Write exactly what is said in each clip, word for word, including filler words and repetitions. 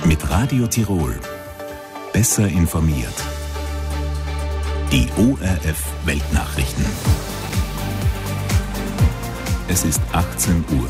Mit Radio Tirol. Besser informiert. Die O R F Weltnachrichten. Es ist achtzehn Uhr.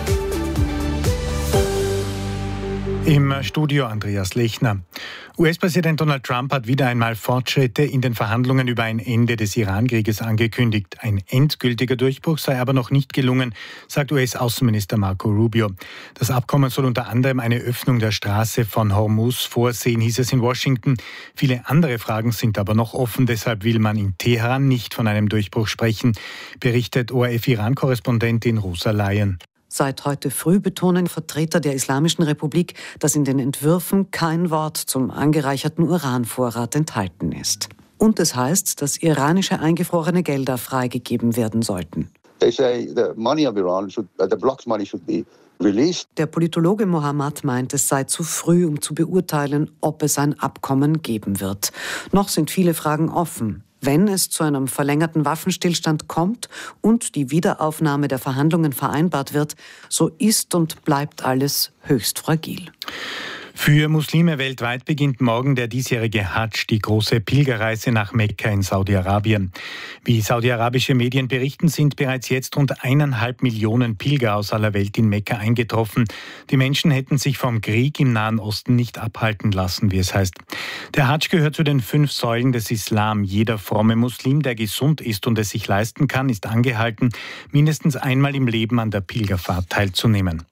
Im Studio Andreas Lechner. U S-Präsident Donald Trump hat wieder einmal Fortschritte in den Verhandlungen über ein Ende des Iran-Krieges angekündigt. Ein endgültiger Durchbruch sei aber noch nicht gelungen, sagt U S-Außenminister Marco Rubio. Das Abkommen soll unter anderem eine Öffnung der Straße von Hormuz vorsehen, hieß es in Washington. Viele andere Fragen sind aber noch offen, deshalb will man in Teheran nicht von einem Durchbruch sprechen, berichtet O R F-Iran-Korrespondentin Rosa Laien. Seit heute früh betonen Vertreter der Islamischen Republik, dass in den Entwürfen kein Wort zum angereicherten Uranvorrat enthalten ist. Und es heißt, dass iranische eingefrorene Gelder freigegeben werden sollten. They say the money of Iran should, uh, the bloc's money should be released. Der Politologe Mohammad meint, es sei zu früh, um zu beurteilen, ob es ein Abkommen geben wird. Noch sind viele Fragen offen. Wenn es zu einem verlängerten Waffenstillstand kommt und die Wiederaufnahme der Verhandlungen vereinbart wird, so ist und bleibt alles höchst fragil. Für Muslime weltweit beginnt morgen der diesjährige Hadsch, die große Pilgerreise nach Mekka in Saudi-Arabien. Wie saudi-arabische Medien berichten, sind bereits jetzt rund eineinhalb Millionen Pilger aus aller Welt in Mekka eingetroffen. Die Menschen hätten sich vom Krieg im Nahen Osten nicht abhalten lassen, wie es heißt. Der Hadsch gehört zu den fünf Säulen des Islam. Jeder fromme Muslim, der gesund ist und es sich leisten kann, ist angehalten, mindestens einmal im Leben an der Pilgerfahrt teilzunehmen.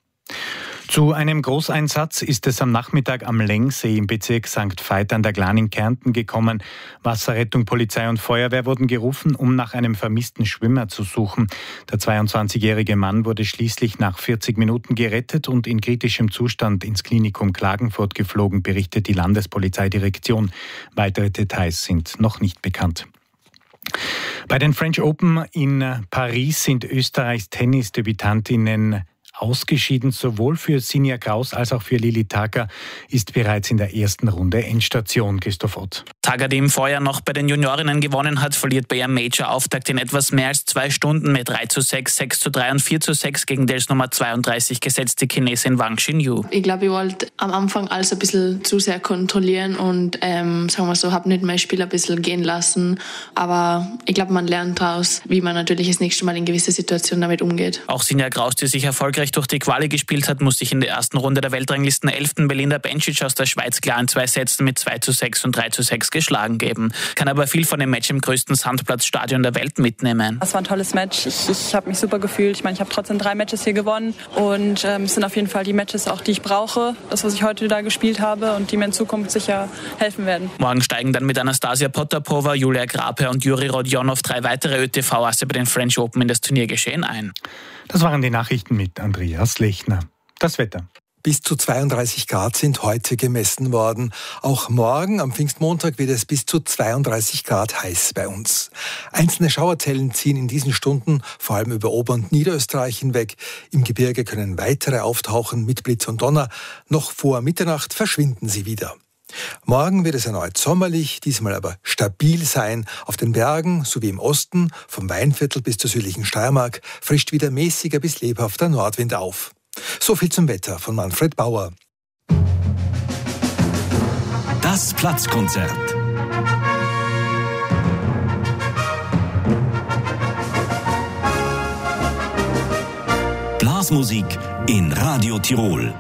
Zu einem Großeinsatz ist es am Nachmittag am Lengsee im Bezirk Sankt Veit an der Glan in Kärnten gekommen. Wasserrettung, Polizei und Feuerwehr wurden gerufen, um nach einem vermissten Schwimmer zu suchen. Der zweiundzwanzigjährige Mann wurde schließlich nach vierzig Minuten gerettet und in kritischem Zustand ins Klinikum Klagenfurt geflogen, berichtet die Landespolizeidirektion. Weitere Details sind noch nicht bekannt. Bei den French Open in Paris sind Österreichs Tennisdebütantinnen ausgeschieden. Sowohl für Sinja Kraus als auch für Lili Taker ist bereits in der ersten Runde Endstation. Christoph Ott. Taker, die im Vorjahr noch bei den Juniorinnen gewonnen hat, verliert bei ihrem Major-Auftakt in etwas mehr als zwei Stunden mit drei zu sechs, sechs zu drei und vier zu sechs gegen die als Nummer zweiunddreißig gesetzte Chinesin Wang Xinyu. Ich glaube, ich wollte am Anfang alles ein bisschen zu sehr kontrollieren und ähm, sagen wir so, habe nicht mein Spiel ein bisschen gehen lassen. Aber ich glaube, man lernt daraus, wie man natürlich das nächste Mal in gewisse Situationen damit umgeht. Auch Sinja Kraus, die sich erfolgreich durch die Quali gespielt hat, muss sich in der ersten Runde der Weltranglisten elften Belinda Bencic aus der Schweiz klar in zwei Sätzen mit zwei zu sechs und drei zu sechs geschlagen geben. Kann aber viel von dem Match im größten Sandplatzstadion der Welt mitnehmen. Das war ein tolles Match. Ich, ich habe mich super gefühlt. Ich meine, ich habe trotzdem drei Matches hier gewonnen und ähm, es sind auf jeden Fall die Matches auch, die ich brauche. Das, was ich heute da gespielt habe und die mir in Zukunft sicher helfen werden. Morgen steigen dann mit Anastasia Potapova, Julia Grape und Juri Rodionov drei weitere Ö T V-Asse bei den French Open in das Turniergeschehen ein. Das waren die Nachrichten mit Andreas Lechner. Das Wetter. Bis zu zweiunddreißig Grad sind heute gemessen worden. Auch morgen, am Pfingstmontag, wird es bis zu zweiunddreißig Grad heiß bei uns. Einzelne Schauerzellen ziehen in diesen Stunden vor allem über Ober- und Niederösterreich hinweg. Im Gebirge können weitere auftauchen mit Blitz und Donner. Noch vor Mitternacht verschwinden sie wieder. Morgen wird es erneut sommerlich, diesmal aber stabil sein. Auf den Bergen sowie im Osten, vom Weinviertel bis zur südlichen Steiermark, frischt wieder mäßiger bis lebhafter Nordwind auf. So viel zum Wetter von Manfred Bauer. Das Platzkonzert. Blasmusik in Radio Tirol.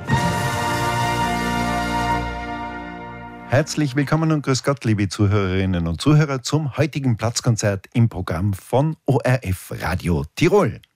Herzlich willkommen und grüß Gott, liebe Zuhörerinnen und Zuhörer, zum heutigen Platzkonzert im Programm von O R F Radio Tirol.